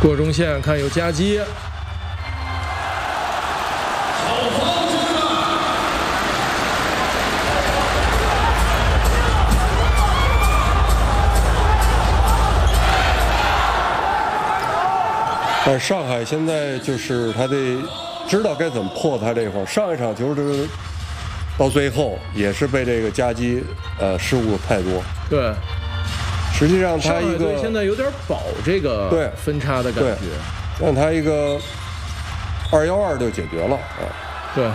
过中线看有夹击。 但是上海现在就是他得知道该怎么破他这块儿。上一场球这个到最后也是被这个夹击失误太多。 对， 实际上他一个现在有点保这个对分差的感觉， 让他一个2-1-2就解决了啊。 对。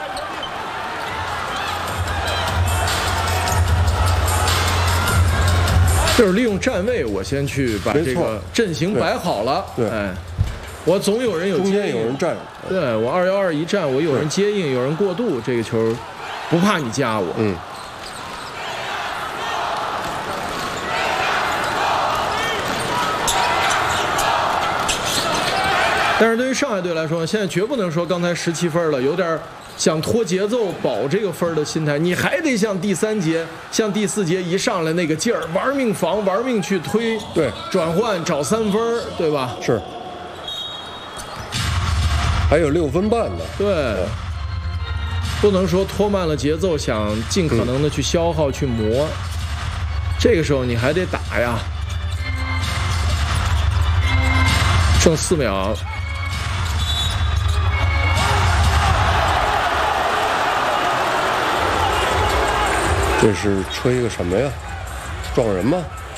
就是利用站位，我先去把这个阵型摆好了。 对， 哎，我总有人有中间有人站。 对我2-1-2一站，我有人接应，有人过渡，这个球不怕你夹我。 嗯。 但是对于上海队来说，现在绝不能说刚才17分了，有点。 想拖节奏保这个分的心态，你还得像第3节、像第4节一上来那个劲儿，玩命防、玩命去推， 对， 转换找3分，对吧？ 是，还有6分半呢。 对，不能说拖慢了节奏，想尽可能的去消耗、去磨，这个时候你还得打呀。剩4秒。 这是吹个什么呀？撞人吗？